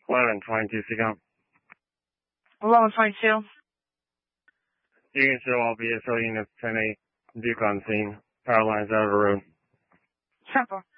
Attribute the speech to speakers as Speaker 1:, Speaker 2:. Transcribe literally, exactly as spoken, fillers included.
Speaker 1: eleven twenty-two, Seacom.
Speaker 2: eleven twenty-two.
Speaker 1: You can show all V S L units ten eight, Duke on scene. Power lines out of the road.
Speaker 2: Simple.